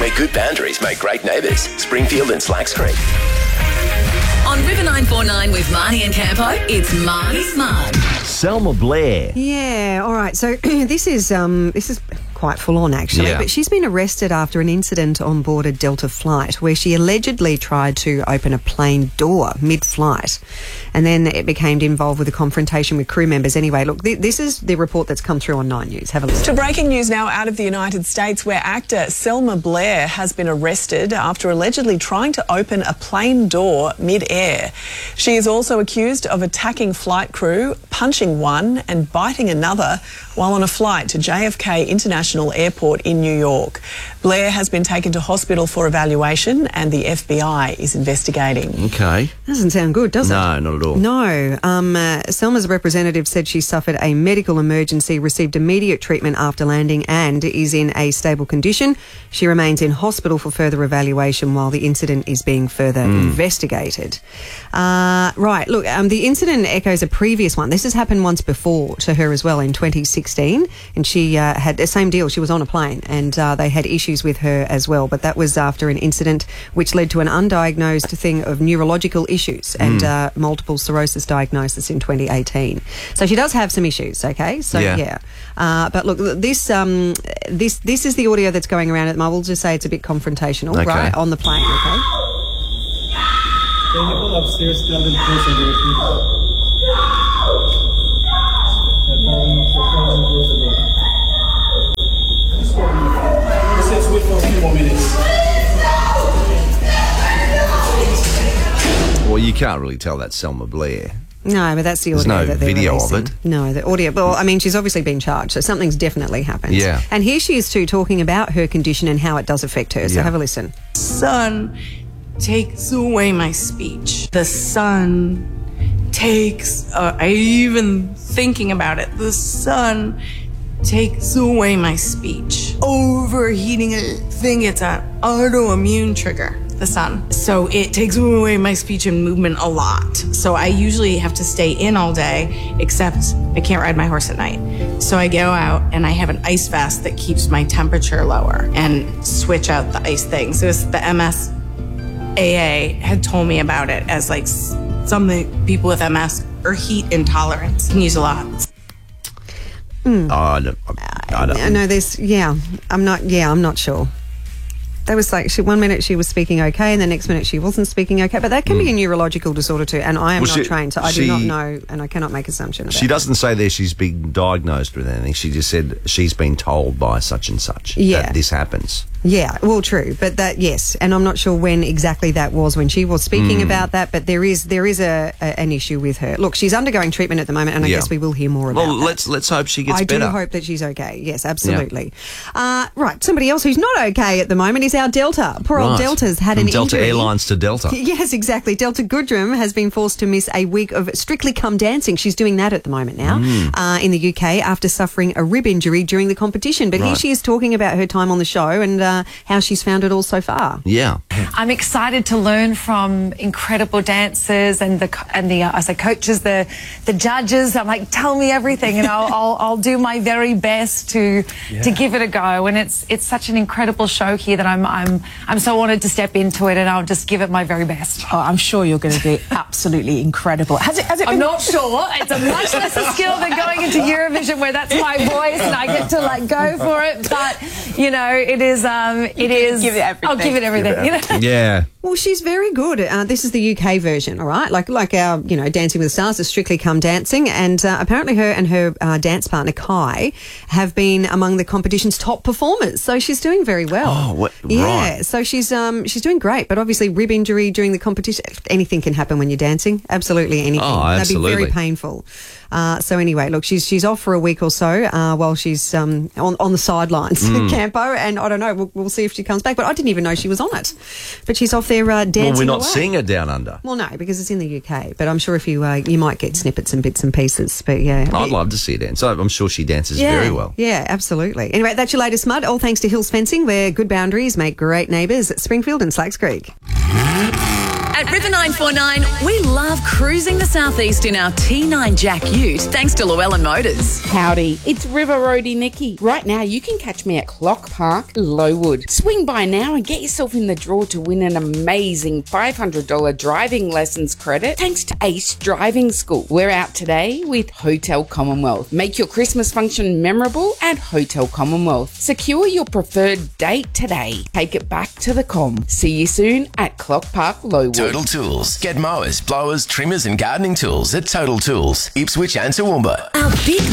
where good boundaries make great neighbours. Springfield and Slacks Creek. On River 949 with Marnie and Campo, it's Marnie's Mug. Selma Blair. Yeah, all right. So this is quite full on, actually. Yeah. But she's been arrested after an incident on board a Delta flight where she allegedly tried to open a plane door mid-flight, and then it became involved with a confrontation with crew members. Anyway, look, this is the report that's come through on 9 News. Have a listen. To breaking news now out of the United States, where actor Selma Blair has been arrested after allegedly trying to open a plane door mid-air. She is also accused of attacking flight crew, punching one and biting another while on a flight to JFK International Airport in New York. Blair has been taken to hospital for evaluation and the FBI is investigating. Okay. Doesn't sound good, does it? No, not at all. No. Selma's representative said she suffered a medical emergency, received immediate treatment after landing and is in a stable condition. She remains in hospital for further evaluation while the incident is being further investigated. Right, look, the incident echoes a previous one. This has happened once before to her as well in 2016, and she had the same deal. She was on a plane and they had issues with her as well, but that was after an incident which led to an undiagnosed thing of neurological issues and multiple sclerosis diagnosis in 2018. So she does have some issues, okay? So, yeah. But look, this is the audio that's going around at the moment. We'll just say it's a bit confrontational, right, on the plane, okay? Can you go upstairs, tell them to close the door, please? Let's wait for a few more minutes. Well, you can't really tell that's Selma Blair. No, but that's the audio. There's no that they're video releasing. of it. No, the audio. Well, I mean, she's obviously been charged, so something's definitely happened. Yeah. And here she is too, talking about her condition and how it does affect her. So have a listen. Sun takes away my speech. The sun takes, even thinking about it, the sun takes away my speech. Overheating a thing, it's an autoimmune trigger, the sun. So it takes away my speech and movement a lot. So I usually have to stay in all day, except I can't ride my horse at night. So I go out and I have an ice vest that keeps my temperature lower and switch out the ice thing. So it's the MSAA had told me about it as like something people with MS or heat intolerance can use a lot. I don't. No, there's, I'm not sure. That was like, 1 minute she was speaking okay and the next minute she wasn't speaking okay. But that can be a neurological disorder too. And I am not trained, so I do not know and I cannot make assumptions about She doesn't say there she's been diagnosed with anything. She just said she's been told by such and such that this happens. Yeah, well, true, but that, yes, and I'm not sure when exactly that was when she was speaking about that, but there is an issue with her. Look, she's undergoing treatment at the moment, and I guess we will hear more about that. Let's hope she gets better. I do hope that she's okay. Yes, absolutely. Yeah. Right, somebody else who's not okay at the moment is our Delta. Poor old Delta's had an Delta injury. Airlines to Delta. Yes, exactly. Delta Goodrum has been forced to miss a week of Strictly Come Dancing. She's doing that at the moment now in the UK after suffering a rib injury during the competition. But here she is talking about her time on the show and how she's found it all so far. Yeah. I'm excited to learn from incredible dancers and the coaches, the judges. I'm like, tell me everything, and I'll do my very best to give it a go. And it's such an incredible show here that I'm so honoured to step into it, and I'll just give it my very best. Oh, I'm sure you're going to be absolutely incredible. Has it been? I'm not sure. It's a much lesser skill than going into Eurovision, where that's my voice and I get to like go for it. But you know, it is. Give it everything. I'll give it everything. You know? Yeah. Well, she's very good. This is the UK version, all right? Like our, Dancing with the Stars is Strictly Come Dancing, and apparently her and her dance partner Kai have been among the competition's top performers. So she's doing very well. Oh, what? Yeah. Right. So she's doing great, but obviously rib injury during the competition. Anything can happen when you're dancing. Absolutely anything. Oh, absolutely. That'd be very painful. So anyway, look, she's off for a week or so while she's on the sidelines at Campo, and I don't know. We'll see if she comes back. But I didn't even know she was on it. But she's off there dancing. Well, we're not away. seeing her down under. Well, no, because it's in the UK. But I'm sure if you might get snippets and bits and pieces. But yeah, I'd love to see her dance. I'm sure she dances very well. Yeah, absolutely. Anyway, that's your latest mud. All thanks to Hills Fencing, where good boundaries make great neighbours at Springfield and Slacks Creek. At River 949, we love cruising the southeast in our T9 Jack Ute, thanks to Llewellyn Motors. Howdy, it's River Roadie Nikki. Right now, you can catch me at Clock Park, Lowood. Swing by now and get yourself in the draw to win an amazing $500 driving lessons credit thanks to Ace Driving School. We're out today with Hotel Commonwealth. Make your Christmas function memorable at Hotel Commonwealth. Secure your preferred date today. Take it back to the com. See you soon at Clock Park, Lowood. Total Tools. Get mowers, blowers, trimmers and gardening tools at Total Tools, Ipswich and Toowoomba. Our big